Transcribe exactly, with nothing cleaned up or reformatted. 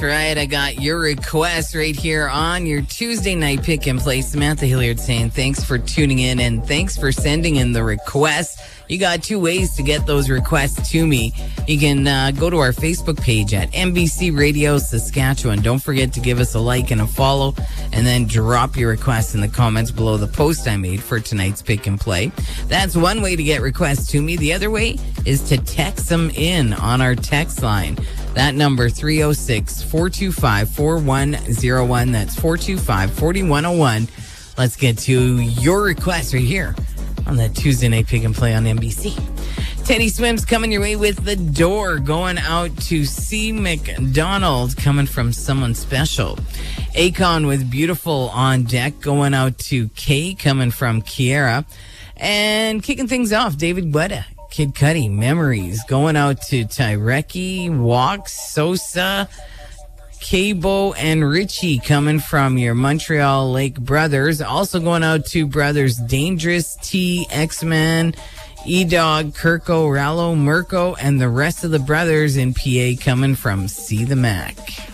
right. I got your request right here on your Tuesday night pick and play. Samantha Hilliard saying thanks for tuning in and thanks for sending in the request. You got two ways to get those requests to me. You can uh, go to our Facebook page at N B C Radio Saskatchewan. Don't forget to give us a like and a follow, and then drop your requests in the comments below the post I made for tonight's pick and play. That's one way to get requests to me. The other way is to text them in on our text line. That number, three oh six, four two five, four one oh one. That's four two five, four one oh one. Let's get to your request right here on that Tuesday night pick and play on N B C. Teddy Swims coming your way with The Door, going out to C. McDonald, coming from someone special. Akon with Beautiful on deck, going out to Kay, coming from Kiera. And kicking things off, David Guetta, Kid Cudi, Memories, going out to Tyreki, Walks, Sosa, Cabo, and Richie, coming from your Montreal Lake brothers. Also going out to brothers Dangerous, T, X-Men, E-Dog, Kirko, Rallo, Mirko, and the rest of the brothers in P A, coming from See the Mac.